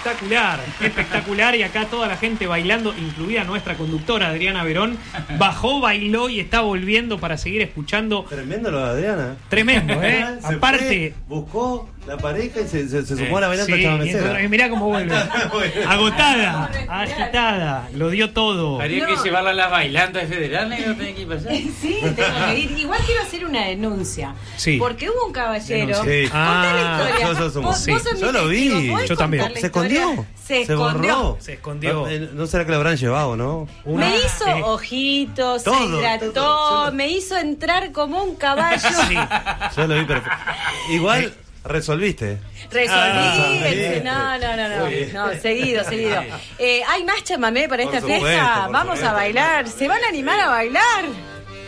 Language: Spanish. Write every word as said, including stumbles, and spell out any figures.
espectacular, espectacular, y acá toda la gente bailando, incluida nuestra conductora Adriana Verón, bajó, bailó y está volviendo para seguir escuchando. Tremendo lo de Adriana. Tremendo, ¿eh? Se Aparte... fue, buscó la pareja y se, se, se sumó a la bailanta sí, chamamecera. y mirá cómo vuelve. Agotada, agitada, lo dio todo. Habría No. que llevarla a las bailantas federales y no tenés que ir para allá. Sí, tengo que ir. Igual quiero hacer una denuncia. Sí. Porque hubo un caballero. Denuncia. Sí. Contá la Ah, historia. yo- yo sumo. Vos- Sí. vos sos Yo mi lo vi. testigo. ¿Podés Yo también. contar la ¿Se historia? escondió? Se escondió. borró. Se escondió. Ah, eh, ¿No será que la habrán llevado, no? Una- Me hizo eh, ojitos, se todo, hidrató, todo. me hizo entrar como un caballo. Sí. Yo lo vi perfecto. Igual resolviste. Resolví, Ah, el- no, no, no, no, Muy bien. no, seguido, seguido. Eh, ¿Hay más chamamé para Por esta supuesto, fiesta? por Vamos supuesto. a bailar. ¿Se van a animar a bailar?